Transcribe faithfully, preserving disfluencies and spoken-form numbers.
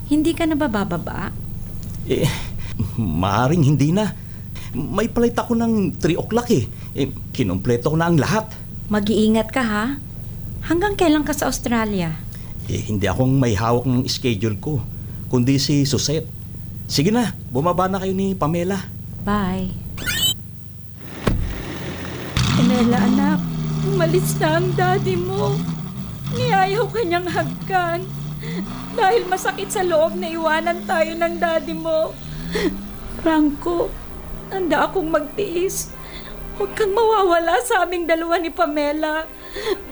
Hindi ka na ba bababa? Eh, maaring hindi na. May palit ako ng three o'clock eh. eh kinumpleto ko na ang lahat. Mag-iingat ka ha. Hanggang kailan ka sa Australia? Eh, hindi akong may hawak ng schedule ko, kundi si Suzette. Sige na, bumaba na kayo ni Pamela. Bye. Pamela, anak. Umalis na ang daddy mo. Niyayaw kanyang hagkan. Dahil masakit sa loob na iwanan tayo ng daddy mo. Franco, handa akong magtiis. Huwag kang mawawala sa aming dalawa ni Pamela.